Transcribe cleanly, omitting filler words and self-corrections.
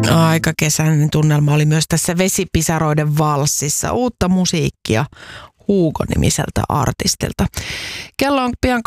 Aika kesäinen tunnelma oli myös tässä Vesipisaroiden valssissa. Uutta musiikkia Hugo-nimiseltä artistilta. Kello on pian